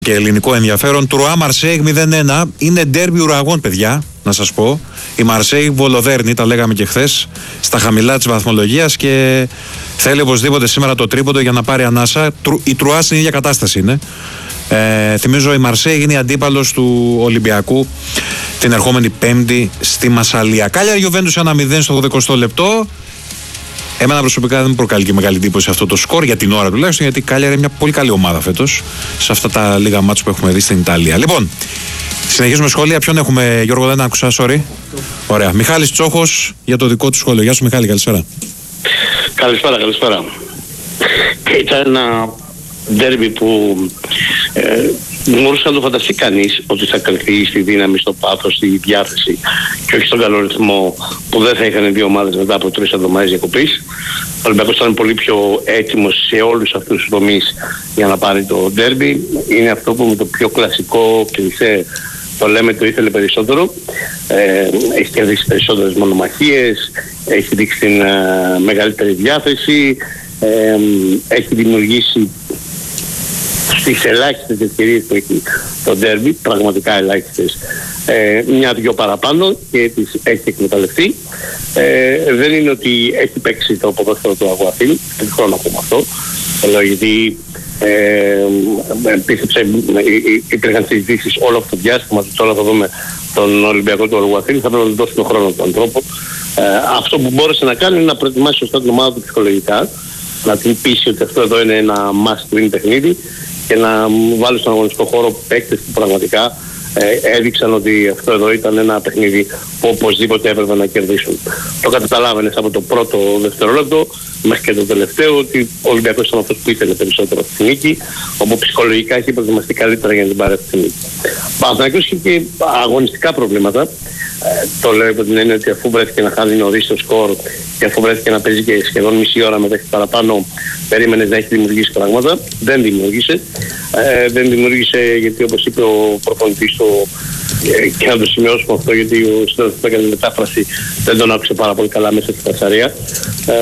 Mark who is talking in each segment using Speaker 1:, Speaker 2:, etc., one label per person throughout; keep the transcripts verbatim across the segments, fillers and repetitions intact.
Speaker 1: Και ελληνικό ενδιαφέρον. Τρουά Μαρσέιγ μηδέν ένα. Είναι ντέρμπι ουραγών, παιδιά, να σας πω. Η Μαρσέιγ Βολοδέρνη, τα λέγαμε και χθες, στα χαμηλά της βαθμολογίας και θέλει οπωσδήποτε σήμερα το τρίποντο για να πάρει ανάσα. Η Τρουά στην ίδια κατάσταση είναι. Ε, θυμίζω η Μαρσέιγ είναι η αντίπαλος του Ολυμπιακού την ερχόμενη Πέμπτη στη Μασσαλία. Κάλιαρη Γιουβέντους ένα μηδέν στο ογδοηκοστό λεπτό. Εμένα προσωπικά δεν μου προκαλεί και μεγάλη εντύπωση αυτό το σκορ για την ώρα τουλάχιστον, γιατί η Κάλιαρη είναι μια πολύ καλή ομάδα φέτος σε αυτά τα λίγα μάτς που έχουμε δει στην Ιταλία. Λοιπόν, συνεχίζουμε σχόλια. Ποιον έχουμε, Γιώργο, δεν άκουσα, sorry. Ωραία. Μιχάλης Τσόχος για το δικό του σχόλιο. Γεια σου, Μιχάλη, καλησπέρα.
Speaker 2: Καλησπέρα, καλησπέρα. Ήταν ένα ντέρμπι που ε, μπορούσε να το φανταστεί κανείς ότι θα κρυφθεί στη δύναμη, στο πάθος, στη διάθεση και όχι στον καλό ρυθμό που δεν θα είχαν δύο ομάδες μετά από τρεις εβδομάδες διακοπής. Ο Ολυμπιακός ήταν πολύ πιο έτοιμος σε όλους αυτούς τους τομείς για να πάρει το ντέρμπι. Είναι αυτό που με το πιο κλασικό κλισέ το λέμε, το ήθελε περισσότερο. Ε, έχει κερδίσει περισσότερες μονομαχίες, έχει δείξει την ε, μεγαλύτερη διάθεση, ε, έχει δημιουργήσει στις ελάχιστες ευκαιρίες που έχει το ντέρμπι, πραγματικά ελάχιστες, ε, μια-δυο παραπάνω και τις έχει εκμεταλλευτεί. Ε, δεν είναι ότι έχει παίξει το ποδόσφαιρο του Αγουαθήλ, δεν θέλω να πούμε αυτό, λέω γιατί ε, πίστεψε, υπήρχαν συζητήσεις όλο αυτό το διάστημα ότι τώρα θα δούμε τον Ολυμπιακό του Αγουαθήλ, θα πρέπει να δώσει τον χρόνο του ανθρώπου. Ε, αυτό που μπόρεσε να κάνει είναι να προετοιμάσει σωστά την ομάδα του ψυχολογικά, να την πείσει ότι αυτό εδώ είναι ένα must win παιχνίδι και να βάλει στον αγωνιστικό χώρο παίκτες που πραγματικά ε, έδειξαν ότι αυτό εδώ ήταν ένα παιχνίδι που οπωσδήποτε έπρεπε να κερδίσουν. Το καταλάβαινες από το πρώτο δευτερόλεπτο μέχρι και το τελευταίο ότι ο Ολυμπιακός ήταν αυτός που ήθελε περισσότερο αυτή τη νίκη, όπου ψυχολογικά έχει προετοιμαστεί καλύτερα για να την πάρει αυτή τη νίκη. Ο Παναθηναϊκός είχε και αγωνιστικά προβλήματα. Ε, το λέω υπό την έννοια ότι αφού βρέθηκε να χάνει νωρίς το σκορ και αφού βρέθηκε να παίζει και σχεδόν μισή ώρα μετά και παραπάνω, περίμενες να έχει δημιουργήσει πράγματα. Δεν δημιούργησε. Ε, δεν δημιούργησε γιατί, όπως είπε ο προπονητής του, ε, και να το σημειώσουμε αυτό γιατί ο συνάδελφος που έκανε μετάφραση δεν τον άκουσε πάρα πολύ καλά μέσα στη φασαρία. Ε,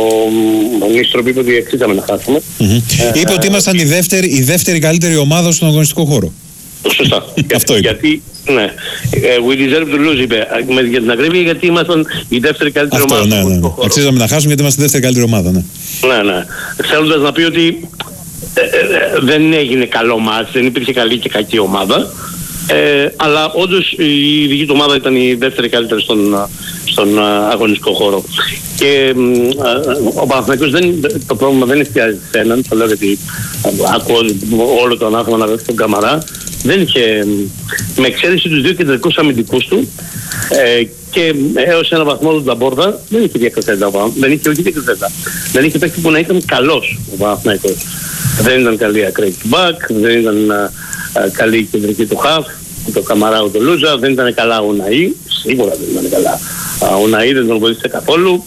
Speaker 2: ο Νίστροπ είπε ότι αξίζαμε να χάσουμε.
Speaker 1: Mm-hmm. Ε, είπε ότι ήμασταν η δεύτερη, η δεύτερη καλύτερη ομάδα στον αγωνιστικό χώρο.
Speaker 2: Σωστά.
Speaker 1: Αυτό είπε.
Speaker 2: Γιατί, ναι, we deserve to lose, είπε, για την ακρίβεια, γιατί ήμασταν η δεύτερη καλύτερη
Speaker 1: αυτό,
Speaker 2: ομάδα.
Speaker 1: Ναι, ναι, ναι. Αξίζαμε να χάσουμε γιατί είμαστε η δεύτερη καλύτερη ομάδα, ναι.
Speaker 2: Ναι, ναι. Θέλοντας να πει ότι ε, ε, δεν έγινε καλό μάτς, δεν υπήρχε καλή και κακή ομάδα. Ε, αλλά όντως η δική του ομάδα ήταν η δεύτερη καλύτερη στον, στον αγωνιστικό χώρο. Και ε, ο Παναθηναϊκός δεν, το πρόβλημα δεν εστιάζει σε έναν, το λέω γιατί ακούω όλο το ανάθεμα να βρεθεί τον Καμαρά. Δεν είχε, με εξαίρεση τους δύο κεντρικούς αμυντικούς του ε, και έως ένα βαθμό του Νταμπόρδα δεν είχε διακριθέντα, δεν είχε όχι διακριθέντα. Δεν είχε παίκτη που να ήταν καλός ο Παναθηναϊκός. Δεν ήταν καλή ακραία του μπακ, δεν ήταν α, α, καλή η κεντρική του χαφ, το Καμαρά το Λούζα, δεν ήταν καλά ο Ναΐ, σίγουρα δεν ήταν καλά. Ο Ναΐ δεν τον βοήθησε καθόλου.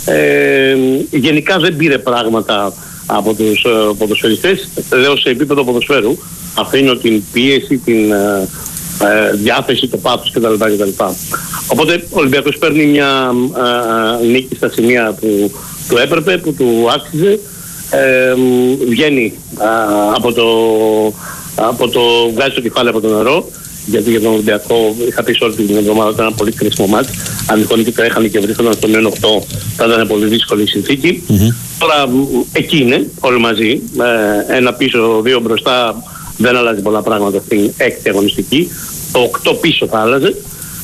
Speaker 2: Ε, γενικά δεν πήρε πράγματα από τους uh, ποδοσφαιριστές, λέω σε επίπεδο ποδοσφαίρου. Αφήνω την πίεση, την uh, uh, διάθεση, το πάθος κτλ. κτλ. Οπότε ο Ολυμπιακός παίρνει μια uh, νίκη στα σημεία που του έπρεπε, που του άξιζε. Ε, βγαίνει uh, από το, από το, βγάζει το κεφάλι από το νερό, γιατί για τον Ολυμπιακό είχα πει όλη την εβδομάδα ήταν ένα πολύ κρίσιμο μάτς. Αν τυχόν και τρέχανε και βρίσκονταν στο μείον οκτώ θα ήταν πολύ δύσκολη η συνθήκη. Mm-hmm. Τώρα εκεί είναι όλοι μαζί, ε, ένα πίσω, δύο μπροστά, δεν αλλάζει πολλά πράγματα στην έκτη αγωνιστική. Το οκτώ πίσω θα άλλαζε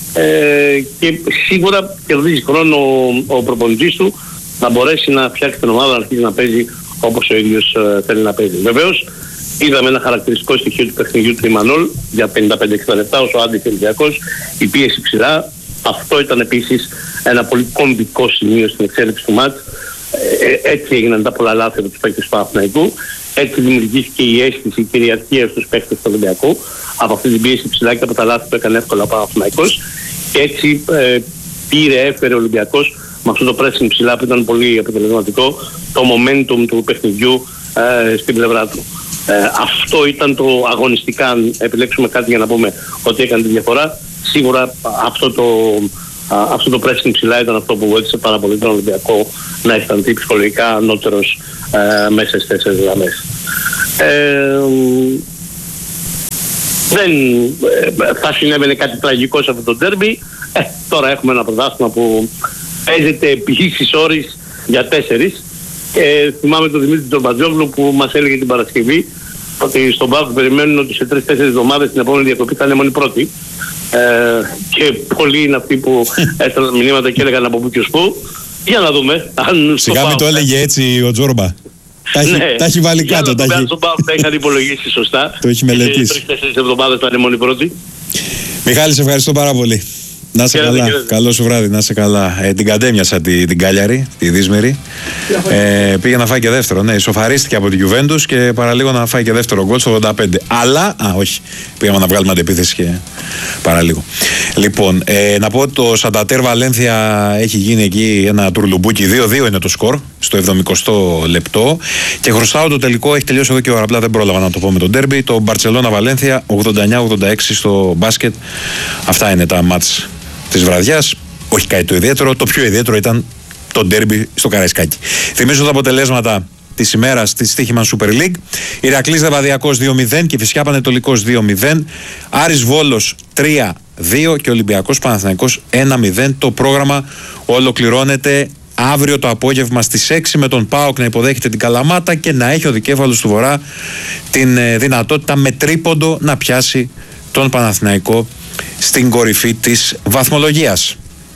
Speaker 2: ε, και σίγουρα κερδίζει χρόνο ο, ο προπονητής του να μπορέσει να φτιάξει την ομάδα, να αρχίσει να παίζει όπως ο ίδιος ε, θέλει να παίζει. Βεβαίως είδαμε ένα χαρακτηριστικό στοιχείο του παιχνιδιού του Ιμανόλ για πενήντα πέντε εξήντα λεπτά, όσο άντεχε ο Ολυμπιακός, η πίεση ψηλά. Αυτό ήταν επίσης ένα πολύ κομβικό σημείο στην εξέλιξη του μάτς. Ε, έτσι έγιναν τα πολλά λάθη από τους παίκτες του Παναθηναϊκού. Έτσι δημιουργήθηκε η αίσθηση κυριαρχίας στους παίκτες του Ολυμπιακού από αυτή την πίεση ψηλά και από τα λάθη που έκανε εύκολα ο Παναθηναϊκός. Και έτσι ε, πήρε, έφερε ο Ολυμπιακός με αυτό το pressing ψηλά που ήταν πολύ αποτελεσματικό το momentum του παιχνιδιού ε, στην πλευρά του. Ε, αυτό ήταν το αγωνιστικά, αν επιλέξουμε κάτι για να πούμε ότι έκανε τη διαφορά. Σίγουρα αυτό το, α, αυτό το pressing ψηλά ήταν αυτό που βοήθησε πάρα πολύ τον Ολυμπιακό να αισθανθεί ψυχολογικά ανώτερος ε, μέσα στις τέσσερις γραμμές. Ε, δεν ε, θα συνέβαινε κάτι τραγικό σε αυτό το ντέρμπι. Ε, τώρα έχουμε ένα πρωτάθλημα που παίζεται επί ίσης ώρης για τέσσερις. Και θυμάμαι τον Δημήτρη τον Μπατζόγλου που μας έλεγε την Παρασκευή ότι στον ΠΑΟΚ περιμένουν ότι σε τρεις-τέσσερις εβδομάδες την επόμενη διακοπή θα είναι μόνοι πρώτοι. Ε, και πολλοί είναι αυτοί που έστελναν μηνύματα και έλεγαν από πού και ως πού. Για να δούμε αν.
Speaker 1: Σιγά μην το έλεγε έτσι ο Τζόρμπα. Τα έχει,
Speaker 2: ναι,
Speaker 1: τα έχει βάλει κάτω.
Speaker 2: Τα έχει... Στον ΠΑΟΚ τα είχαν υπολογίσει σωστά.
Speaker 1: Το έχει μελετήσει.
Speaker 2: Σε τρεις-τέσσερις εβδομάδες θα είναι μόνοι πρώτοι.
Speaker 1: Μιχάλη, σε ευχαριστώ πάρα πολύ. Να είσαι καλά. Καλό σου βράδυ, να είσαι καλά. Ε, την καντέμιασα την, την Κάλιαρη, τη Δύσμερη. Ε, πήγε να φάει και δεύτερο. Ναι, ισοφαρίστηκε από την Juventus και παραλίγο να φάει και δεύτερο γκολ στο ογδόντα πέντε. Αλλά, α, όχι. Πήγαμε να βγάλουμε αντεπίθεση και παραλίγο. Λοιπόν, ε, να πω ότι το Σαντατέρ Βαλένθια έχει γίνει εκεί ένα τουρλουμπούκι. δύο δύο είναι το σκορ στο εβδομηκοστό λεπτό. Και χρωστάω το τελικό, έχει τελειώσει εδώ και ώρα. Απλά δεν πρόλαβα να το πω με τον ντέρμπι. Το Μπαρτσελώνα Βαλένθια ογδόντα εννιά ογδόντα έξι στο μπάσκετ. Αυτά είναι τα μάτς της βραδιάς. Όχι κάτι το ιδιαίτερο. Το πιο ιδιαίτερο ήταν το ντέρμπι στο Καραϊσκάκι. Θυμίζω τα αποτελέσματα της ημέρας της Στοίχημαν Super League. Ηρακλής Λεβαδιακός δύο μηδέν και Φυσιά Πανετολικός δύο μηδέν. Άρης Βόλος τρία δύο και Ολυμπιακός Παναθηναϊκός ένα μηδέν. Το πρόγραμμα ολοκληρώνεται αύριο το απόγευμα στις έξι με τον ΠΑΟΚ να υποδέχεται την Καλαμάτα και να έχει ο δικέφαλος του Βορρά την ε, δυνατότητα με τρίποντο να πιάσει τον Παναθηναϊκό στην κορυφή της βαθμολογίας.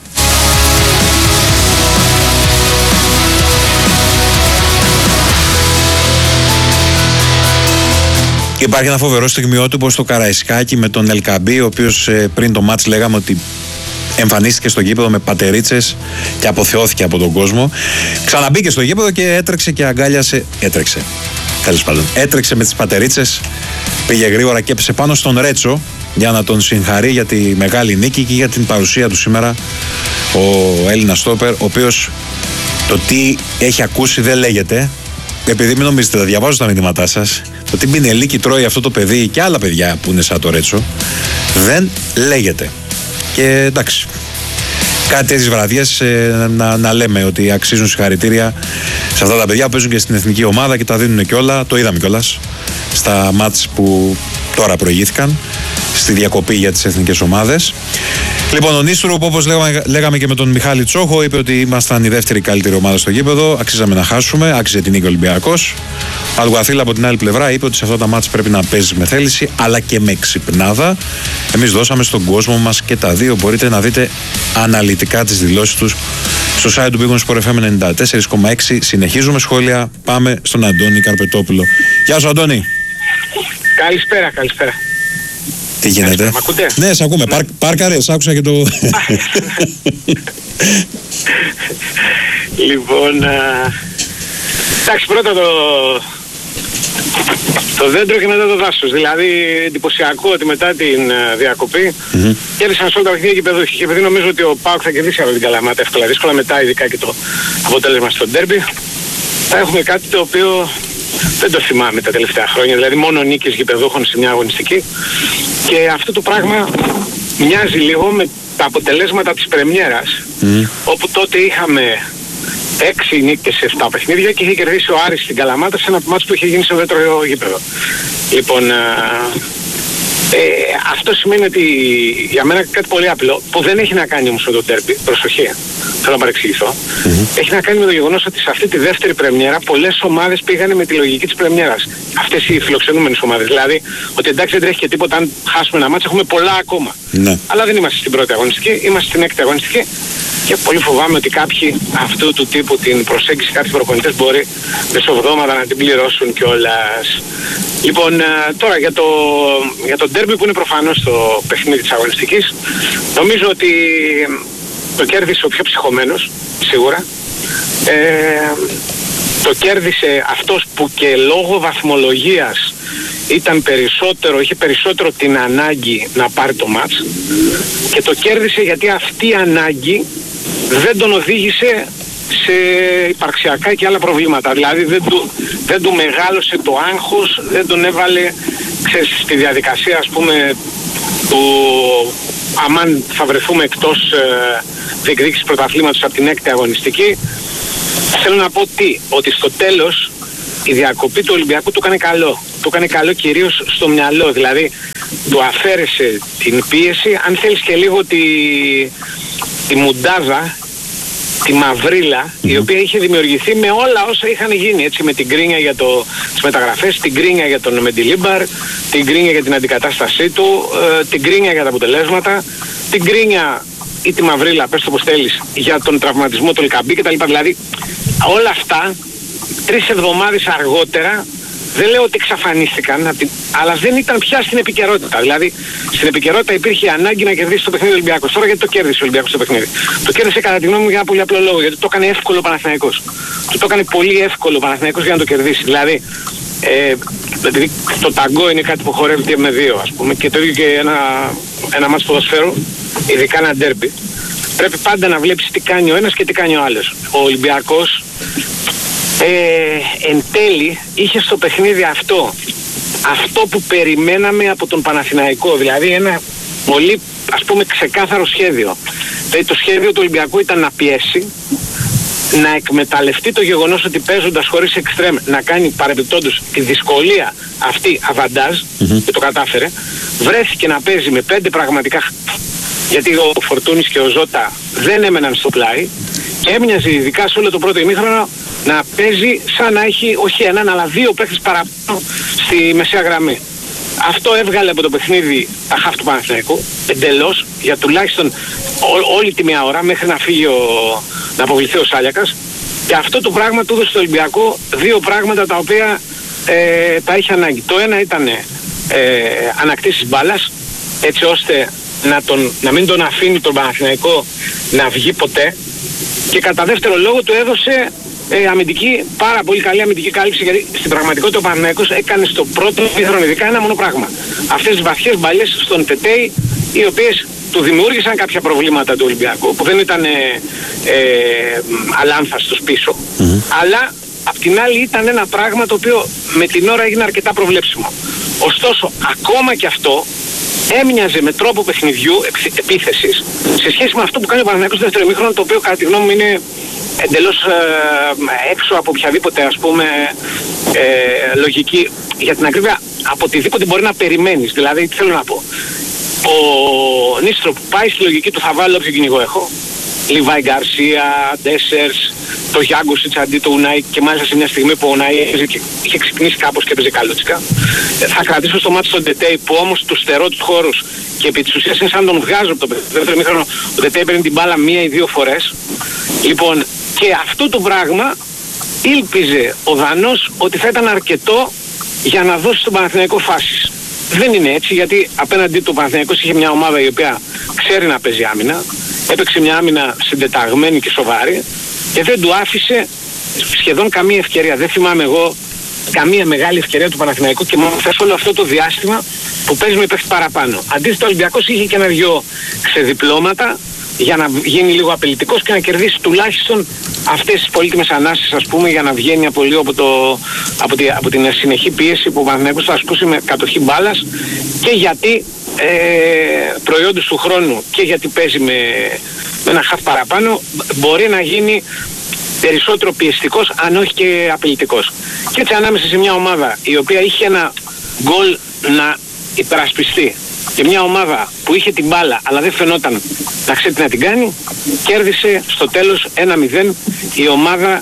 Speaker 1: Υπάρχει ένα φοβερό στιγμιότυπο στο Καραϊσκάκι με τον Ελκαμπή, ο οποίος ε, πριν το μάτς λέγαμε ότι εμφανίστηκε στο γήπεδο με πατερίτσες και αποθεώθηκε από τον κόσμο. Ξαναμπήκε στο γήπεδο και έτρεξε και αγκάλιασε. Έτρεξε. Τέλος πάντων. Έτρεξε με τις πατερίτσες, πήγε γρήγορα και έπεσε πάνω στον Ρέτσο για να τον συγχαρεί για τη μεγάλη νίκη και για την παρουσία του σήμερα ο Έλληνας στόπερ, ο οποίος το τι έχει ακούσει δεν λέγεται. Επειδή μην νομίζετε, θα διαβάζω τα μηνύματά σας. Το τι πινελίκι τρώει αυτό το παιδί και άλλα παιδιά που είναι σαν το Ρέτσο δεν λέγεται. Και εντάξει, κάτι τέτοιες βραδιές ε, να, να λέμε ότι αξίζουν συγχαρητήρια σε αυτά τα παιδιά που παίζουν και στην εθνική ομάδα και τα δίνουν και όλα. Το είδαμε κιόλας στα μάτς που τώρα προηγήθηκαν στη διακοπή για τις εθνικές ομάδες. Λοιπόν, ο Νίστρου, όπως λέγαμε, λέγαμε και με τον Μιχάλη Τσόχο, είπε ότι ήμασταν η δεύτερη καλύτερη ομάδα στο γήπεδο. Αξίζαμε να χάσουμε, άξιζε την νίκη Ολυμπιακός. Ο Αλγουαθίλ από την άλλη πλευρά είπε ότι σε αυτά τα μάτς πρέπει να παίζει με θέληση αλλά και με ξυπνάδα. Εμείς δώσαμε στον κόσμο μας και τα δύο. Μπορείτε να δείτε αναλυτικά τις δηλώσεις τους στο site του Big Win Sport εφ εμ ενενήντα τέσσερα κόμμα έξι. Συνεχίζουμε σχόλια. Πάμε στον Αντώνη Καρπετόπουλο. Γεια σου, Αντώνη.
Speaker 3: Καλησπέρα, καλησπέρα.
Speaker 1: Τι γίνεται?
Speaker 3: Μ' ακούτε?
Speaker 1: Ναι, σε ακούμε. Πάρ, πάρκαρε, σ' άκουσα και το...
Speaker 3: Λοιπόν, α, εντάξει, πρώτα το, το δέντρο και μετά το δάσος. Δηλαδή εντυπωσιακό ότι μετά την uh, διακοπή mm-hmm. κέρδισαν σε όλα τα παιχνίδια γηπεδούχοι. Και επειδή νομίζω ότι ο ΠΑΟΚ θα κερδίσει από την Καλαμάτα εύκολα δύσκολα, μετά ειδικά και το αποτέλεσμα στο ντέρμπι, θα έχουμε κάτι το οποίο δεν το θυμάμαι τα τελευταία χρόνια. Δηλαδή μόνο νίκες γηπεδούχων σε μια αγωνιστική. Και αυτό το πράγμα μοιάζει λίγο με τα αποτελέσματα της πρεμιέρας, mm. όπου τότε είχαμε έξι νίκες σε επτά παιχνίδια και είχε κερδίσει ο Άρης στην Καλαμάτα σε ένα μάτς που είχε γίνει σε δεύτερο γήπεδο. Λοιπόν, α, ε, αυτό σημαίνει ότι για μένα κάτι πολύ απλό, που δεν έχει να κάνει όμως με το ντέρμπι, προσοχή, θέλω να παρεξηγηθώ, mm-hmm. έχει να κάνει με το γεγονός ότι σε αυτή τη δεύτερη πρεμιέρα πολλές ομάδες πήγανε με τη λογική της πρεμιέρας. Αυτές οι φιλοξενούμενες ομάδες. Δηλαδή, ότι εντάξει δεν τρέχει και τίποτα, αν χάσουμε ένα μάτς έχουμε πολλά ακόμα. Mm-hmm. Αλλά δεν είμαστε στην πρώτη αγωνιστική, είμαστε στην έκτη αγωνιστική. Και πολύ φοβάμαι ότι κάποιοι αυτού του τύπου την προσέγγιση κάποιοι προπονητές μπορεί μεσοβδόματα να την πληρώσουν κιόλας. Λοιπόν, τώρα για το, για το ντέρμπι που είναι προφανώς το παιχνίδι της αγωνιστικής, νομίζω ότι το κέρδισε ο πιο ψυχωμένος, σίγουρα. Ε, το κέρδισε αυτός που και λόγω βαθμολογίας ήταν περισσότερο, είχε περισσότερο την ανάγκη να πάρει το μάτς, και το κέρδισε γιατί αυτή η ανάγκη δεν τον οδήγησε σε υπαρξιακά και άλλα προβλήματα. Δηλαδή δεν του, δεν του μεγάλωσε το άγχος, δεν τον έβαλε, ξέρεις, στη διαδικασία, ας πούμε, του αμάν θα βρεθούμε εκτός ε, διεκδίκησης πρωταθλήματος από την έκτη αγωνιστική. Θέλω να πω τι, ότι στο τέλος η διακοπή του Ολυμπιακού του έκανε καλό. Του έκανε καλό κυρίως στο μυαλό, δηλαδή του αφαίρεσε την πίεση, αν θέλεις και λίγο τη, τη μουντάδα, τη μαυρίλα, mm-hmm. η οποία είχε δημιουργηθεί με όλα όσα είχαν γίνει, έτσι, με την κρίνια για το, τις μεταγραφές, την κρίνια για τον Μεντιλίμπαρ, την κρίνια για την αντικατάστασή του, ε, την κρίνια για τα αποτελέσματα, την κρίνια ή τη μαυρίλα, πες το πως θέλεις, για τον τραυματισμό του Ελκαμπή κτλ. Δηλαδή όλα αυτά τρεις εβδομάδες αργότερα δεν λέω ότι εξαφανίστηκαν, αλλά δεν ήταν πια στην επικαιρότητα. Δηλαδή, στην επικαιρότητα υπήρχε ανάγκη να κερδίσει το παιχνίδι ο Ολυμπιακός. Τώρα γιατί το κέρδισε ο Ολυμπιακός το παιχνίδι? Το κέρδισε κατά τη γνώμη μου για ένα πολύ απλό λόγο. Γιατί το έκανε εύκολο ο Παναθηναϊκός. Του το έκανε πολύ εύκολο ο Παναθηναϊκός για να το κερδίσει. Δηλαδή, ε, δηλαδή το ταγκό είναι κάτι που χορεύει με δύο, ας πούμε, και το ίδιο και ένα, ένα μάτς ποδοσφαίρου, ειδικά ένα ντέρμπι. Πρέπει πάντα να βλέπεις τι κάνει ο ένας και τι κάνει ο άλλος. Ο Ολυμπιακός Ε, εν τέλει είχε στο παιχνίδι αυτό αυτό που περιμέναμε από τον Παναθηναϊκό, δηλαδή ένα πολύ, ας πούμε, ξεκάθαρο σχέδιο. Δηλαδή το σχέδιο του Ολυμπιακού ήταν να πιέσει, να εκμεταλλευτεί το γεγονός ότι παίζοντας χωρίς εξτρέμ να κάνει παρεμπιπτόντως τη δυσκολία αυτή αβαντάζ, mm-hmm. και το κατάφερε. Βρέθηκε να παίζει με πέντε πραγματικά, γιατί ο Φορτούνης και ο Ζώτα δεν έμεναν στο πλάι, και έμοιαζε ειδικά σε όλο το πρώτο ημίχρονο να παίζει σαν να έχει όχι έναν αλλά δύο παίκτες παραπάνω στη μεσαία γραμμή. Αυτό έβγαλε από το παιχνίδι τα χαφ του Παναθηναϊκού εντελώς, για τουλάχιστον ό, όλη τη μία ώρα μέχρι να φύγει ο, να αποβληθεί ο Σάλιακας, και αυτό το πράγμα του έδωσε στο Ολυμπιακό δύο πράγματα τα οποία ε, τα είχε ανάγκη. Το ένα ήταν ε, ανακτήσεις μπάλας, έτσι ώστε να, τον, να μην τον αφήνει τον Παναθηναϊκό να βγει ποτέ, και κατά δεύτερο λόγο του έδωσε ε, αμυντική, πάρα πολύ καλή αμυντική κάλυψη, γιατί στην πραγματικότητα ο Παναθηναϊκός έκανε στο πρώτο ημίχρονο ειδικά ένα μόνο πράγμα. Αυτές τις βαθιές μπαλιές στον Τετέι, οι οποίες του δημιούργησαν κάποια προβλήματα του Ολυμπιακού, που δεν ήταν ε, ε, αλάνθαστος πίσω, mm-hmm. αλλά απ' την άλλη ήταν ένα πράγμα το οποίο με την ώρα έγινε αρκετά προβλέψιμο. Ωστόσο, ακόμα και αυτό έμοιαζε με τρόπο παιχνιδιού, επίθεσης, σε σχέση με αυτό που κάνει ο Παναθηναϊκός στο δεύτερο ημίχρονο, το οποίο κατά τη γνώμη μου είναι εντελώς ε, έξω από οποιαδήποτε, ας πούμε, ε, λογική, για την ακρίβεια, από οτιδήποτε μπορεί να περιμένεις. Δηλαδή, τι θέλω να πω. Ο Νίστρο που πάει στη λογική του θα βάλω όποιο κυνηγό έχω, Λιβάη Γκαρσία, Ντέσσερς, το Γιάγκουσιτς αντί το Ουνάι, και μάλιστα σε μια στιγμή που ο Ουνάι είχε ξυπνήσει κάπως και έπαιζε καλούτσικα. Θα κρατήσω στο μάτι στον Τετέι, που όμως του στερώ τους χώρους και επί της ουσίας είναι σαν τον βγάζω από το δεύτερο μήχρονο. Ο Τετέι παίρνει την μπάλα μία ή δύο φορές. Λοιπόν, και αυτό το πράγμα ήλπιζε ο Δανός ότι θα ήταν αρκετό για να δώσει στον Παναθηναϊκό φάσεις. Δεν είναι έτσι, γιατί απέναντί του Παναθηναϊκός είχε μια ομάδα η οποία ξέρει να παίζει άμυνα, έπαιξε μια άμυνα συντεταγμένη και σοβαρή, και δεν του άφησε σχεδόν καμία ευκαιρία. Δεν θυμάμαι εγώ καμία μεγάλη ευκαιρία του Παναθηναϊκού, και μόνο σε όλο αυτό το διάστημα που παίζει με παίχτη παραπάνω. Αντίθετα, ο Ολυμπιακός είχε και ένα-δυο ξεδιπλώματα για να γίνει λίγο απειλητικός και να κερδίσει τουλάχιστον αυτές τις πολύτιμες ανάσεις, ας πούμε, για να βγαίνει από λίγο από, το, από, τη, από την συνεχή πίεση που ο Παναθηναϊκός θα ασκούσει με κατοχή μπάλας, και γιατί ε, προϊόντος του χρόνου, και γιατί παίζει με, με ένα χαφ παραπάνω, μπορεί να γίνει περισσότερο πιεστικός, αν όχι και απειλητικός. Και έτσι ανάμεσα σε μια ομάδα η οποία είχε ένα γκολ να υπερασπιστεί και μια ομάδα που είχε την μπάλα αλλά δεν φαινόταν να ξέρει τι να την κάνει, κέρδισε στο τέλος ένα μηδέν. Η ομάδα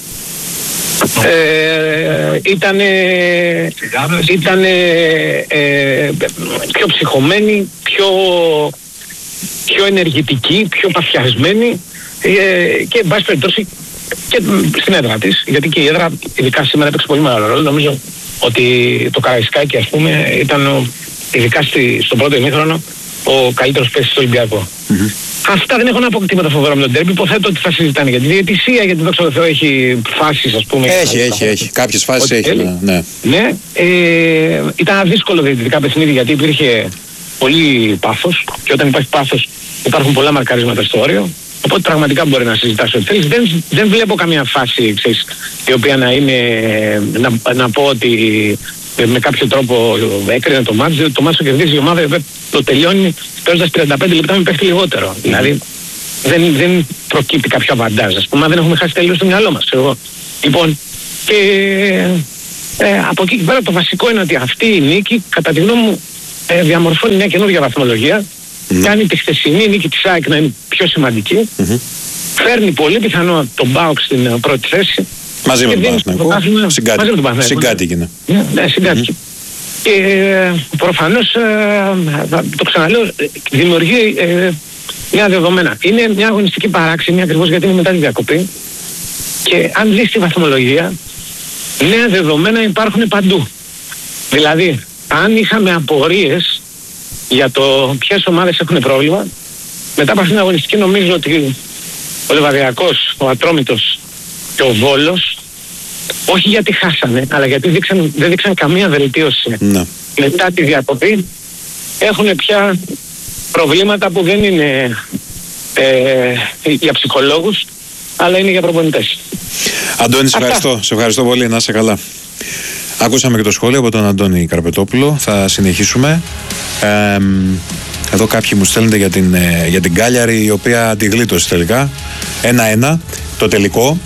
Speaker 3: ε, ήταν ήταν ε, πιο ψυχωμένη, πιο, πιο ενεργητική, πιο παθιασμένη, ε, και εν πάση περιπτώσει και στην έδρα της, γιατί και η έδρα ειδικά σήμερα έπαιξε πολύ μεγάλο ρόλο. Νομίζω ότι το Καραϊσκάκι, ας πούμε, ήταν ο, ειδικά στη, στο πρώτο ημίχρονο ο καλύτερος παίκτης στο Ολυμπιακό. Mm-hmm. Αυτά δεν έχω να πω τίποτα φοβερό με τον ντέρμπι. Υποθέτω ότι θα συζητάνε για τη διαιτησία, γιατί δόξα τω Θεώ έχει φάσεις, ας πούμε.
Speaker 1: Έχει, έχει, έχει. Κάποιες φάσεις έχει. Έχει, ναι.
Speaker 3: Ναι. Ε, ήταν ένα δύσκολο διαιτητικά παιχνίδι, γιατί υπήρχε πολύ πάθος, και όταν υπάρχει πάθος υπάρχουν πολλά μαρκαρίσματα στο όριο. Οπότε πραγματικά μπορεί να συζητάς ό,τι θέλεις. Δεν, δεν βλέπω καμία φάση, ξέρεις, η οποία να είναι, να, να πω ότι με κάποιο τρόπο έκρινε το μάτς. Το μάτς το κερδίζει η ομάδα, το τελειώνει παίζοντας τριάντα πέντε λεπτά με παίχτη λιγότερο. Mm. Δηλαδή δεν, δεν προκύπτει κάποιο αβαντάζ, ας πούμε, δεν έχουμε χάσει τελείως το μυαλό μας, εγώ. Λοιπόν, και Ε, από εκεί και πέρα το βασικό είναι ότι αυτή η νίκη, κατά τη γνώμη μου, ε, διαμορφώνει μια καινούργια βαθμολογία. Mm. Κάνει τη χθεσινή νίκη της ΑΕΚ να είναι πιο σημαντική. Mm-hmm. Φέρνει πολύ πιθανό τον ΠΑΟΚ στην uh, πρώτη θέση.
Speaker 1: Μαζί με τον Παναθηναϊκό. Συγκάτοικη.
Speaker 3: Ναι, ναι, συγκάτοικη. Mm-hmm. Και ε, προφανώς, ε, το ξαναλέω, δημιουργεί ε, μια δεδομένα. Είναι μια αγωνιστική παράξενη ακριβώς γιατί είναι μετά τη διακοπή. Και αν δεις τη βαθμολογία, νέα δεδομένα υπάρχουν παντού. Δηλαδή, αν είχαμε απορίες για το ποιες ομάδες έχουν πρόβλημα, μετά από αυτήν την αγωνιστική νομίζω ότι ο Λεβαδιακός, ο Ατρόμητος και ο Βόλος, όχι γιατί χάσανε, αλλά γιατί δείξαν, δεν δείξαν καμία βελτίωση no. μετά τη διακοπή, έχουν πια προβλήματα που δεν είναι ε, για ψυχολόγους, αλλά είναι για προπονητές.
Speaker 1: Αντώνη, σε ευχαριστώ. Σε ευχαριστώ πολύ. Να είσαι καλά. Ακούσαμε και το σχόλιο από τον Αντώνη Καρπετόπουλο. Θα συνεχίσουμε. Ε, εδώ κάποιοι μου στέλνετε για την, για την Κάλιαρη, η οποία τη γλίτωσε τελικά. Ένα-ένα το τελικό.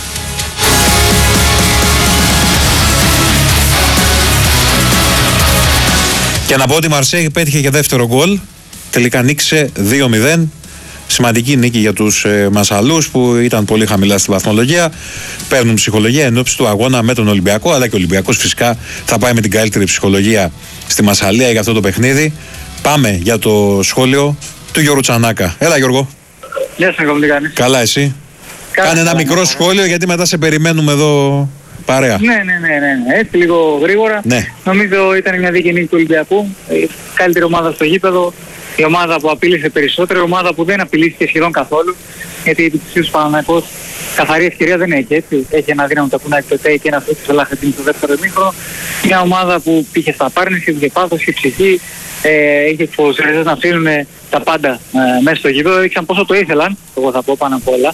Speaker 1: Και να πω ότι η Μαρσέιγ πέτυχε και δεύτερο γκολ. Τελικά νίκησε δύο μηδέν. Σημαντική νίκη για τους ε, Μασαλούς που ήταν πολύ χαμηλά στη βαθμολογία. Παίρνουν ψυχολογία εν ώψη του αγώνα με τον Ολυμπιακό. Αλλά και ο Ολυμπιακός φυσικά θα πάει με την καλύτερη ψυχολογία στη Μασσαλία για αυτό το παιχνίδι. Πάμε για το σχόλιο του Γιώργου Τσανάκα. Έλα Γιώργο.
Speaker 4: Γεια σας, τι κάνεις?
Speaker 1: Καλά εσύ? Καλά, Κάνε ένα μικρό ναι. σχόλιο γιατί μετά σε περιμένουμε εδώ παρέα.
Speaker 4: Ναι, ναι, ναι, ναι. Έτσι λίγο γρήγορα.
Speaker 1: Ναι.
Speaker 4: Νομίζω ήταν μια δίκαιη νίκη του Ολυμπιακού. Η καλύτερη ομάδα στο γήπεδο. Η ομάδα που απείλησε περισσότερο, η ομάδα που δεν απειλήθηκε σχεδόν καθόλου. Γιατί η του Παναθηναϊκός καθαρή ευκαιρία δεν έχει, έτσι. Έχει ένα δύναμο τακουνάκι το ΤΕΙ και ένα φούτ στο Λάχετιν στο δεύτερο ημίχρονο. Μια ομάδα που πήγε στα πάρνηση, είχε πάθος, είχε ψυχή. Ε, είχε τους ποδοσφαιριστές να αφήνουν τα πάντα ε, μέσα στο γήπεδο. Έδειξαν πόσο το ήθελαν, εγώ θα πω πάνω απ' όλα,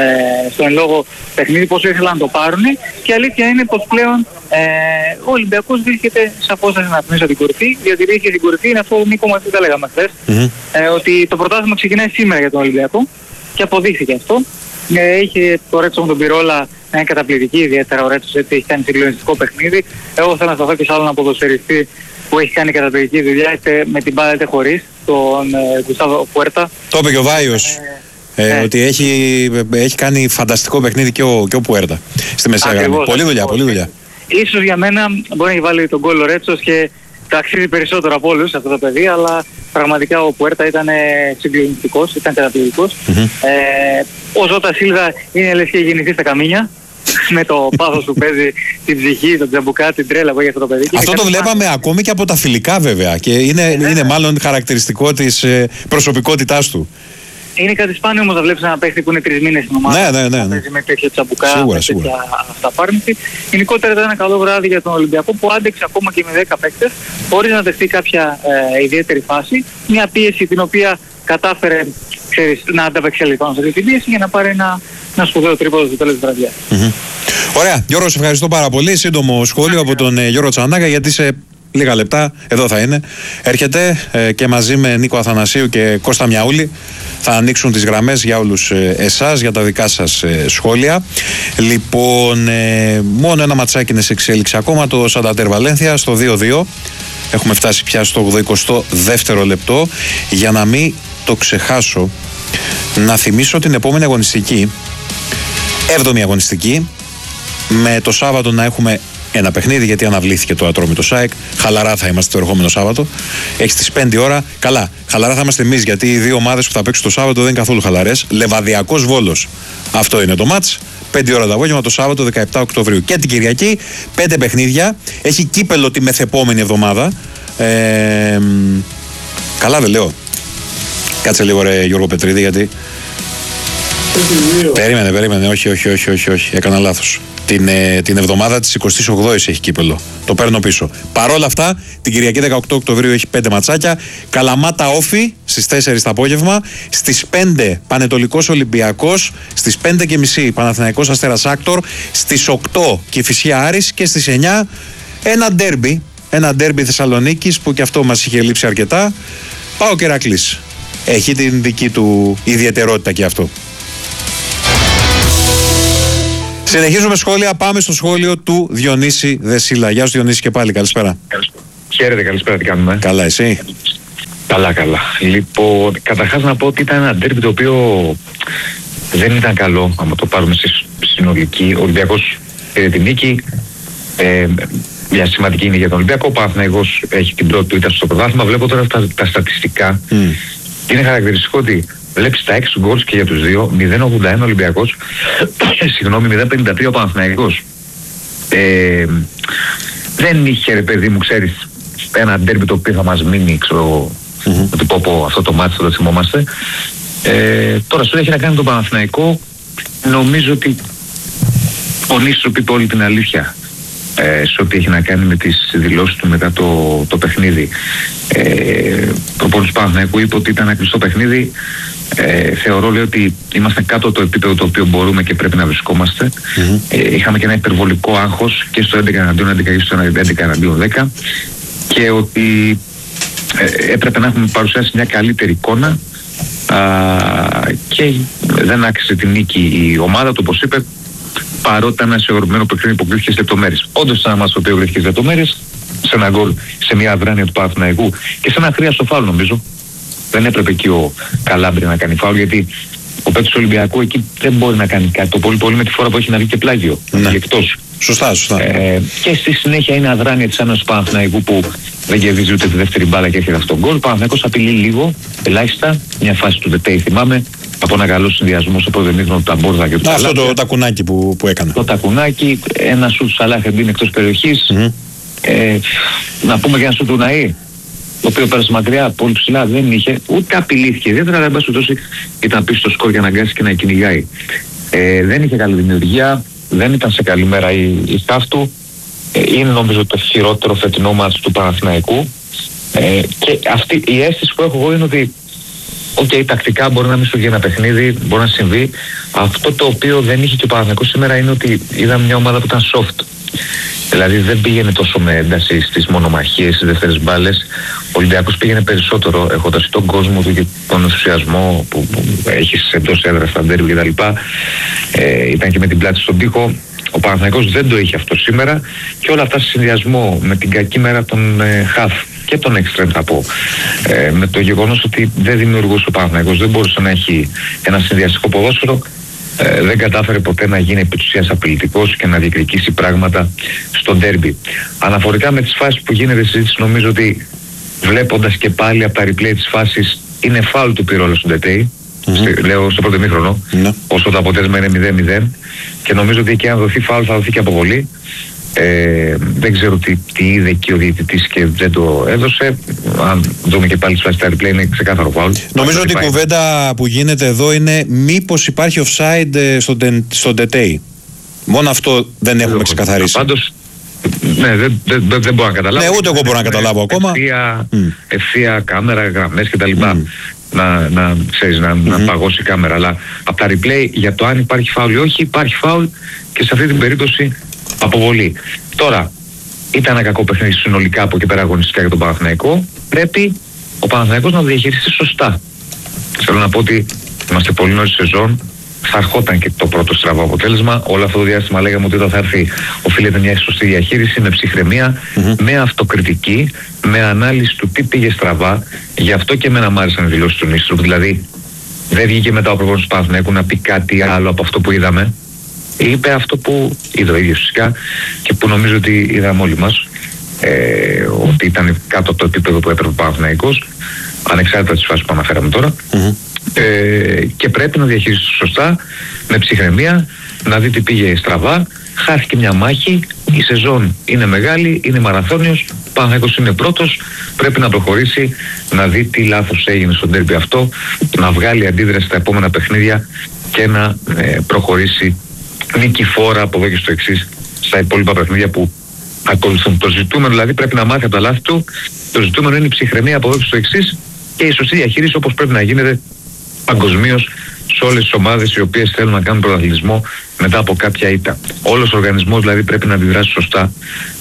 Speaker 4: ε, στο εν λόγω παιχνίδι, πόσο ήθελαν να το πάρουν. Και η αλήθεια είναι πως πλέον ε, ο Ολυμπιακός βρίσκεται σε απόσταση να πνίσει την κορυφή. Γιατί βρίσκεται την κορυφή είναι αυτό που Νίκο μας τα λέγαμε χθες. Mm-hmm. Ε, ότι το πρωτάθλημα ξεκινάει σήμερα για τον Ολυμπιακό και αποδείχθηκε αυτό. Ε, είχε το Ρέτσο με τον Πυρόλα να είναι καταπληκτική, ιδιαίτερα ο Ρέτσος έτσι έχει κάνει συγκλονιστικό παιχνίδι. Εγώ θέλω να σταθώ και σε άλλον ποδοσφαιριστή που έχει κάνει καταπληκτική δουλειά, είτε με την μπάλα είτε χωρίς, τον ε, Γκουστάβο Πουέρτα.
Speaker 1: Το είπε και ο Βάιος, ε, ε, ε, ότι έχει, έχει κάνει φανταστικό παιχνίδι και ο, και ο Πουέρτα στη μεσαία γραμμή. Πολύ δουλειά, πολύ δουλειά.
Speaker 4: Ίσως για μένα μπορεί να έχει βάλει τον γκολ ο Ρέτσος και τα αξίζει περισσότερο από όλους αυτό το παιδί, αλλά πραγματικά ο Πουέρτα ήταν συγκλονιστικός, ήταν καταπληκτικός. Mm-hmm. Ε, ο Ζώτα Σίλβα είναι λες και γεννηθεί στα καμίνια. Με το πάθος που παίζει, την ψυχή, τον τζαμπουκά, την τρέλα που έχει αυτό το παιδί.
Speaker 1: Αυτό το βλέπαμε πάνω. Ακόμη και από τα φιλικά βέβαια και είναι, ε, είναι μάλλον χαρακτηριστικό της ε, προσωπικότητάς του.
Speaker 4: Είναι κάτι σπάνιο όμως να βλέπεις ένα παίχτη που είναι τρεις μήνες στην ομάδα.
Speaker 1: Ναι, ναι, ναι, ναι.
Speaker 4: Παίζει με τέτοιο τζαμπουκά,
Speaker 1: σίγουρα,
Speaker 4: με τέτοια αυταπάρνηση. Γενικότερα ήταν ένα καλό βράδυ για τον Ολυμπιακό που άντεξε ακόμα και με δέκα παίκτες χωρίς να δεχτεί κάποια ε, ιδιαίτερη φάση. Μια πίεση την οποία κατάφερε ξέρεις, να ανταπεξέλθει πάνω σε αυτή την πίεση για να πάρει ένα, ένα σπουδαίο τρίποδο στο τέλος της βραδιάς.
Speaker 1: Mm-hmm. Ωραία. Γιώργο, σε ευχαριστώ πάρα πολύ. Σύντομο σχόλιο από τον ε, Γιώργο Τσανάκα, γιατί σε λίγα λεπτά, εδώ θα είναι, έρχεται ε, και μαζί με Νίκο Αθανασίου και Κώστα Μιαούλη θα ανοίξουν τις γραμμές για όλους ε, εσάς, για τα δικά σας ε, σχόλια. Λοιπόν, ε, μόνο ένα ματσάκι είναι σε εξέλιξη ακόμα, το Σανταντέρ Βαλένθια στο δύο δύο. Έχουμε φτάσει πια στο ογδοηκοστό δεύτερο λεπτό. Για να μην το ξεχάσω, να θυμίσω την επόμενη αγωνιστική, έβδομη αγωνιστική, με το Σάββατο να έχουμε ένα παιχνίδι, γιατί αναβλήθηκε το Ατρόμητο ΣΑΕΚ. Χαλαρά θα είμαστε το ερχόμενο Σάββατο. Έχει στις πέντε ώρα. Καλά, χαλαρά θα είμαστε εμείς, γιατί οι δύο ομάδες που θα παίξουν το Σάββατο δεν είναι καθόλου χαλαρές. Λεβαδιακός Βόλος. Αυτό είναι το μάτς. πέντε ώρα το απόγευμα το Σάββατο δεκαεπτά Οκτωβρίου. Και την Κυριακή, πέντε παιχνίδια. Έχει κύπελο τη μεθεπόμενη εβδομάδα. Ε, καλά δεν λέω. Κάτσε λίγο ρε Γιώργο Πετρίδη, γιατί... Περίμενε, περίμενε, όχι, όχι, όχι, όχι, όχι. έκανα λάθος. Την, ε, την εβδομάδα της εικοστής ογδόης έχει κύπελο. Το παίρνω πίσω. Παρόλα αυτά, την Κυριακή δεκαοκτώ Οκτωβρίου έχει πέντε ματσάκια. Καλαμάτα Όφι στις τέσσερις το απόγευμα. Στις πέντε Πανετολικός Ολυμπιακός. Στις πέντε και μισή Παναθηναϊκός Αστέρας Άκτορ. Στις οκτώ Κηφισιά Άρης. Και στις εννιά ένα ντέρμπι. Ένα ντέρμπι Θεσσαλονίκης που και αυτό μας είχε λείψει αρκετά. Πάω και Ηρακλής. Έχει την δική του ιδιαιτερότητα και αυτό. Συνεχίζουμε σχόλια. Πάμε στο σχόλιο του Διονύση Δεσίλα. Γεια σου Διονύση και πάλι. Καλησπέρα.
Speaker 5: Χαίρετε, καλησπέρα, τι κάνουμε.
Speaker 1: Καλά, εσύ?
Speaker 5: Καλά, καλά. Λοιπόν, καταρχάς να πω ότι ήταν ένα ντέρμπι το οποίο δεν ήταν καλό, άμα το πάρουμε στη συνολική. Ο Ολυμπιακός πήρε την νίκη. Ε, μια σημαντική είναι για τον Ολυμπιακό. Ο Παναθηναϊκός έχει την πρώτη του ήττα στο πρωτάθλημα. Βλέπω τώρα τα, τα στατιστικά. Mm. Είναι χαρακτηριστικό ότι βλέπεις τα έξι γκολς και για τους δύο. μηδέν ογδόντα ένα Ολυμπιακός. Συγγνώμη, μηδέν πενήντα τρία ο Παναθηναϊκός. Ε, δεν είχε, ρε παιδί μου, ξέρεις, ένα ντέρμπι το οποίο θα μας μείνει, ξέρω, mm-hmm. ότι πω πω αυτό το μάτι θα το θυμόμαστε. Ε, τώρα στο έχει να κάνει τον Παναθηναϊκό, νομίζω ότι ο Νίστροπ είπε όλη την αλήθεια ε, σε ό,τι έχει να κάνει με τις δηλώσεις του μετά το, το παιχνίδι. Ε, προπονητής του Παναθηναϊκού είπε ότι ήταν ένα κλειστό παιχνίδι. Ε, θεωρώ, λέει, ότι είμαστε κάτω από το επίπεδο το οποίο μπορούμε και πρέπει να βρισκόμαστε. Mm-hmm. Ε, είχαμε και ένα υπερβολικό άγχος και στο έντεκα εναντίον έντεκα και στο έντεκα εναντίον δέκα και ότι ε, έπρεπε να έχουμε παρουσιάσει μια καλύτερη εικόνα α, και δεν άξιζε την νίκη η ομάδα του, όπως είπε, παρότι ήταν ένα συγχωρημένο παιχνίδι που κρύφτηκε σε λεπτομέρειες. Όντως ήταν ένα μας το οποίο κρύφτηκε σε λεπτομέρειες, σε ένα γκολ, σε μια αδράνεια του Παναθηναϊκού και σε ένα χρειαστό φάουλ, νομίζω. Δεν έπρεπε εκεί ο Καλάμπρη να κάνει φάουλ, γιατί ο παίκτης του Ολυμπιακού εκεί δεν μπορεί να κάνει κάτι. Το πολύ πολύ με τη φορά που έχει να βγει και πλάγιο. Ναι. Εκτός.
Speaker 1: Σωστά, σωστά.
Speaker 5: Ε, και στη συνέχεια είναι αδράνεια της Άννας του Παναθηναϊκού που δεν κερδίζει ούτε τη δεύτερη μπάλα και έρχεται αυτόν τον γκολ. Ο Παναθηναϊκός απειλεί λίγο, ελάχιστα. Μια φάση του Ντετέι θυμάμαι, από ένα καλό συνδυασμό στο πρώτο ημίχρονο του Ταμπόρδα και του.
Speaker 1: Αυτό το τακουνάκι που, που έκανε.
Speaker 5: Το τακουνάκι, ένα σουτ του Σαλάχ εντείνει εκτός περιοχής. Mm-hmm. Ε, να πούμε και ένα σουτ του Ναΐ, το οποίο πέρασε μακριά, πολύ ψηλά, δεν είχε, ούτε απειλήθηκε. Ιδιαίτερα δεν πάση τόσο ήταν πίσω στο σκορ για να αγκάσει και να κυνηγάει. Ε, δεν είχε καλή δημιουργία, δεν ήταν σε καλή μέρα η, η στάφ του. Ε, είναι νομίζω το χειρότερο φετινό μάτς του Παναθηναϊκού. Ε, και αυτή η αίσθηση που έχω εγώ είναι ότι οκ, okay, τακτικά μπορεί να μην σου βγει ένα παιχνίδι, μπορεί να συμβεί. Αυτό το οποίο δεν είχε και ο Παναθηναϊκός σήμερα είναι ότι είδαμε μια ομάδα που ήταν soft. Δηλαδή δεν πήγαινε τόσο με ένταση στις μονομαχίες, στις δεύτερες μπάλες. Ο Ολυμπιακός πήγαινε περισσότερο, έχοντας τον κόσμο του και τον ενθουσιασμό που, που έχεις εντός έδρας στα ντέρμπι κτλ. Ε, ήταν και με την πλάτη στον τοίχο. Ο Παναθηναϊκός δεν το είχε αυτό σήμερα και όλα αυτά σε συνδυασμό με την κακή μέρα των ε, χαφ και των εξτρέμ, θα πω. Ε, με το γεγονός ότι δεν δημιουργούσε ο Παναθηναϊκός, δεν μπορούσε να έχει ένα συνδυαστικό ποδόσφαιρο. Ε, δεν κατάφερε ποτέ να γίνει επί της ουσίας απειλητικός και να διεκδικήσει πράγματα στο ντέρμπι. Αναφορικά με τις φάσεις που γίνεται συζήτηση, νομίζω ότι βλέποντας και πάλι από τα replay της φάσης είναι φάουλ του Πυρόλα στον Ντετέι, mm-hmm. λέω στο πρώτο ημίχρονο, mm-hmm. όσο το αποτέλεσμα είναι μηδέν μηδέν και νομίζω ότι εκεί αν δοθεί φάουλ θα δοθεί και αποβολή. Ε, δεν ξέρω τι, τι είδε και ο διαιτητής και δεν το έδωσε. Αν δούμε και πάλι στις replay είναι ξεκάθαρο φάουλ.
Speaker 1: Νομίζω ότι η κουβέντα που γίνεται εδώ είναι μήπως υπάρχει offside στον στο Ντετέι. Μόνο αυτό δεν έχουμε ξεκαθαρίσει.
Speaker 5: Πάντως, ναι, δεν, δεν, δεν, δεν μπορώ να καταλάβω.
Speaker 1: Ναι, ούτε εγώ μπορώ να καταλάβω ακόμα.
Speaker 5: Ευθεία, mm. ευθεία κάμερα, γραμμές κτλ. Mm. Να, να, ξέρεις, να, mm-hmm. να παγώσει η κάμερα. Αλλά από τα replay για το αν υπάρχει φάουλ ή όχι, υπάρχει φάουλ και σε αυτή την περίπτωση αποβολή. Τώρα, ήταν ένα κακό παιχνίδι συνολικά από εκεί πέρα αγωνιστικά για τον Παναθηναϊκό. Πρέπει ο Παναθηναϊκός να το διαχειριστεί σωστά. Θέλω να πω ότι είμαστε πολύ νωρίς σεζόν. Θα ερχόταν και το πρώτο στραβό αποτέλεσμα. Όλο αυτό το διάστημα λέγαμε ότι όταν θα έρθει οφείλεται μια σωστή διαχείριση, με ψυχραιμία, mm-hmm. με αυτοκριτική, με ανάλυση του τι πήγε στραβά. Γι' αυτό και εμένα μ' άρεσαν οι δηλώσεις του Νίστροπ. Δηλαδή, δεν βγήκε μετά ο προπονητής του Παναθηναϊκού να πει κάτι άλλο από αυτό που είδαμε. Είπε αυτό που είδε ο ίδιος φυσικά και που νομίζω ότι είδαμε όλοι μας, ε, ότι ήταν κάτω από το επίπεδο που έπρεπε ο Παναθηναϊκός, ανεξάρτητα τις φάσεις που αναφέραμε τώρα. Mm-hmm. Ε, και πρέπει να διαχειριστεί σωστά, με ψυχραιμία, να δει τι πήγε στραβά. Χάθηκε μια μάχη, η σεζόν είναι μεγάλη, είναι μαραθώνιος, ο Παναθηναϊκός είναι πρώτος, πρέπει να προχωρήσει, να δει τι λάθος έγινε στο ντέρμπι αυτό, να βγάλει αντίδραση στα επόμενα παιχνίδια και να ε, προχωρήσει νικηφόρα από εδώ και στο εξής στα υπόλοιπα παιχνίδια που ακολουθούν. Το ζητούμενο δηλαδή πρέπει να μάθει από τα λάθη του, το ζητούμενο είναι η ψυχραιμία από εδώ και στο εξής και η σωστή διαχείριση όπως πρέπει να γίνεται παγκοσμίως σε όλες τις ομάδες οι οποίες θέλουν να κάνουν πρωταθλητισμό μετά από κάποια ήττα. Όλος ο οργανισμός δηλαδή πρέπει να αντιδράσει σωστά,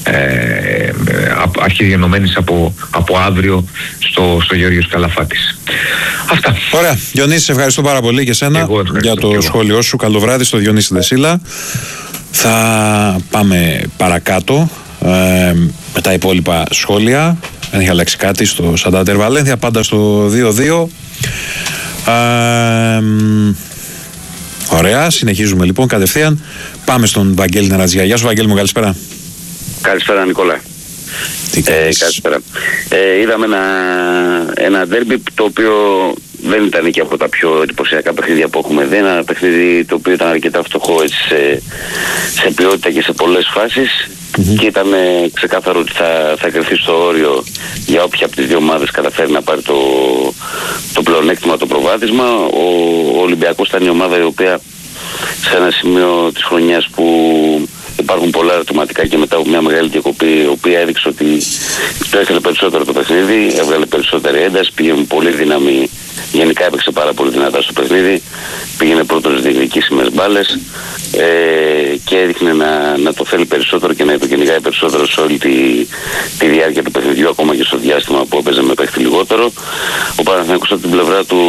Speaker 5: ε, αρχιδιενωμένης από, από αύριο στο, στο Γεώργιος Καλαφάτης. Αυτά.
Speaker 1: Ωραία. Διονύση, σε ευχαριστώ πάρα πολύ και σένα για το σχόλιο σου. Καλό βράδυ στο Διονύση Δεσίλα. Θα πάμε παρακάτω ε, με τα υπόλοιπα σχόλια. Δεν έχει αλλάξει κάτι στο Σαντάντερ Βαλένθια, πάντα στο δύο δύο. Ε, ωραία, συνεχίζουμε λοιπόν κατευθείαν. Πάμε στον Βαγγέλη Νερατζιά. Γεια σου Βαγγέλη μου, καλησπέρα.
Speaker 6: Καλησπέρα Νικόλα.
Speaker 1: Τι
Speaker 6: ε, καλησπέρα. Ε, είδαμε ένα, ένα ντέρμπι το οποίο δεν ήταν και από τα πιο εντυπωσιακά παιχνίδια που έχουμε δει. Ένα παιχνίδι το οποίο ήταν αρκετά φτωχό έτσι, σε, σε ποιότητα και σε πολλές φάσεις. Mm-hmm. Και ήταν ε, ξεκάθαρο ότι θα, θα κρυφθεί στο όριο για όποια από τις δύο ομάδες καταφέρει να πάρει το, το πλεονέκτημα, το προβάδισμα. Ο, ο Ολυμπιακός ήταν η ομάδα η οποία σε ένα σημείο της χρονιάς που υπάρχουν πολλά ερωτηματικά και μετά από μια μεγάλη διακοπή, η οποία έδειξε ότι το ήθελε περισσότερο το παιχνίδι, έβγαλε περισσότερη ένταση, πήγε με πολύ δύναμη, γενικά έπαιξε πάρα πολύ δυνατά στο παιχνίδι, πήγαινε πρώτος στις διεκδικήσιμες μπάλες ε, και έδειχνε να, να το θέλει περισσότερο και να υποκυνηγάει περισσότερο σε όλη τη, τη διάρκεια του παιχνιδιού, ακόμα και στο διάστημα που έπαιζε με παίχτη λιγότερο. Ο Παναθηναϊκός από την πλευρά του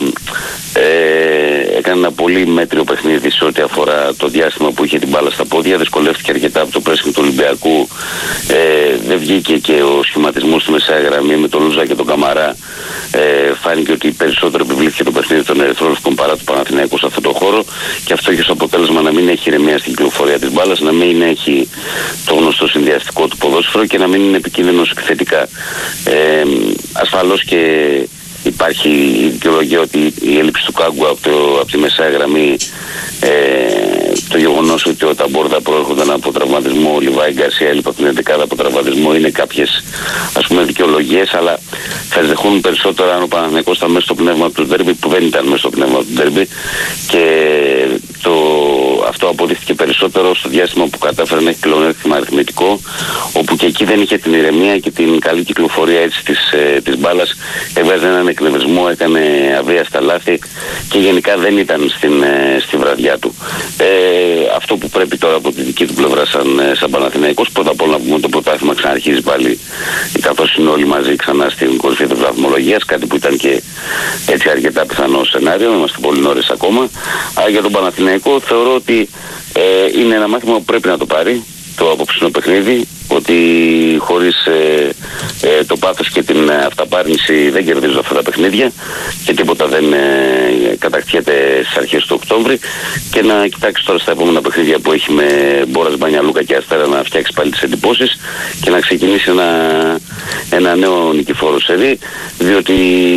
Speaker 6: ε, έκανε ένα πολύ μέτριο παιχνίδι σε ό,τι αφορά το διάστημα που είχε την μπάλα στα πόδια, δυσκολεύτηκε αρκετά από το πρέσινγκ του Ολυμπιακού, ε, δεν βγήκε και ο σχηματισμός στη μεσαία γραμμή με τον Λούζα και τον Καμαρά, ε, φάνηκε ότι περισσότερο επιβλήθηκε το παιχνίδι των ερυθρόλευκων παρά του Παναθηναϊκού σε αυτό το χώρο και αυτό έχει ως αποτέλεσμα να μην έχει ηρεμία στην κυκλοφορία της μπάλας, να μην έχει το γνωστό συνδυαστικό του ποδόσφαιρο και να μην είναι επικίνδυνος επιθετικά. Ε, ασφαλώς και υπάρχει η δικαιολογία ότι η έλλειψη του Κάγκου από, το, από τη μεσαία γραμμή, ε, το γεγονός ότι ο Ταμπόρδα προέρχονταν από τραυματισμό, ο Λιβάη Γκαρσία έλειπε από την εντεκάδα από τραυματισμό, είναι κάποιες ας πούμε δικαιολογίες, αλλά θα δεχούν περισσότερο αν ο Παναθηναϊκός ήταν μέσα στο πνεύμα του ντέρμπι, που δεν ήταν μέσα στο πνεύμα του ντέρμπι, και το, αυτό αποδείχθηκε περισσότερο στο διάστημα που κατάφερε να έχει πλεονέκτημα αριθμητικό, όπου και εκεί δεν είχε την ηρεμία και την καλή κυκλοφορία έτσι της, ε, της μπάλας, έβγαζε έναν εκνευρισμό, έκανε αβίαστα λάθη και γενικά δεν ήταν στην, ε, στη βραδιά του. Ε, αυτό που πρέπει τώρα από τη δική του πλευρά σαν, σαν Παναθηναϊκός, πρώτα απ' όλα να πούμε το πρωτάθλημα ξαναρχίζει πάλι, καθώς είναι όλοι μαζί ξανά στην κορυφή της βαθμολογίας, κάτι που ήταν και έτσι αρκετά πιθανό σενάριο, είμαστε πολύ νωρίς ακόμα. Αλλά για τον Παναθηναϊκό θεωρώ ότι ε, είναι ένα μάθημα που πρέπει να το πάρει το απόψινο παιχνίδι, ότι χωρίς ε, ε, το πάθος και την αυταπάρνηση δεν κερδίζουν αυτά τα παιχνίδια και τίποτα δεν ε, κατακτιέται στις αρχές του Οκτώβρη, και να κοιτάξει τώρα στα επόμενα παιχνίδια που έχει με Μπόρας, Μπάνια Λούκα και Αστέρα να φτιάξει πάλι τις εντυπώσεις και να ξεκινήσει ένα, ένα νέο νικηφόρο σερί, διότι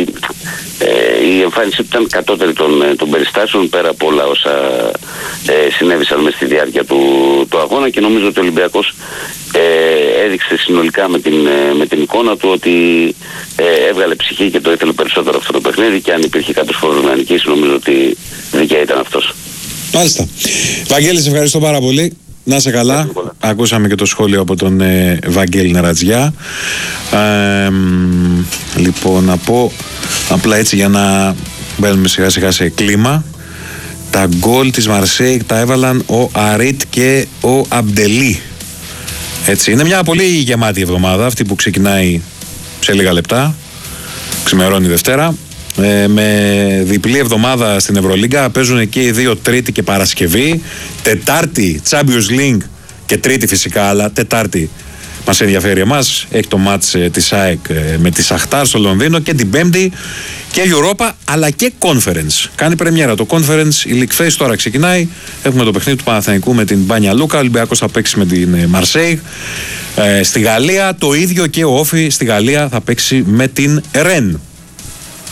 Speaker 6: ε, η εμφάνιση του ήταν κατώτερη των, των περιστάσεων πέρα από όλα όσα ε, συνέβησαν μες στη διάρκεια του, του αγώνα, και νομίζω ότι ο Ολυμπιακός Ε, έδειξε συνολικά με την, με την εικόνα του ότι ε, έβγαλε ψυχή και το ήθελε περισσότερο αυτό το παιχνίδι, και αν υπήρχε κάποιος φόρος να νικήσει, νομίζω ότι δικαία ήταν αυτός. Μάλιστα.
Speaker 1: Βαγγέλη, σε ευχαριστώ πάρα πολύ. Να είσαι καλά. Ακούσαμε και το σχόλιο από τον ε, Βαγγέλη Νερατζιά. Ε, λοιπόν, να πω απλά έτσι για να μπαίνουμε σιγά σιγά σε κλίμα. Τα γκολ της Μαρσέιγ τα έβαλαν ο Αρίτ και ο Αμπτελή. Έτσι, είναι μια πολύ γεμάτη εβδομάδα αυτή που ξεκινάει σε λίγα λεπτά, ξημερώνει Δευτέρα, ε, με διπλή εβδομάδα στην Ευρωλίγκα. Παίζουν και οι δύο Τρίτη και Παρασκευή, Τετάρτη Champions League και Τρίτη φυσικά, αλλά Τετάρτη μας ενδιαφέρει εμάς, έχει το μάτς ε, της ΑΕΚ ε, με τη Σαχτάρ στο Λονδίνο, και την Πέμπτη και Europa αλλά και Conference. Κάνει πρεμιέρα το Conference, η League Phase τώρα ξεκινάει. Έχουμε το παιχνίδι του Παναθηναϊκού με την Μπάνια Λούκα. Ο Ολυμπιακός θα παίξει με την Μαρσέιγ. Ε, στη Γαλλία το ίδιο, και ο Όφι στη Γαλλία θα παίξει με την Ρεν.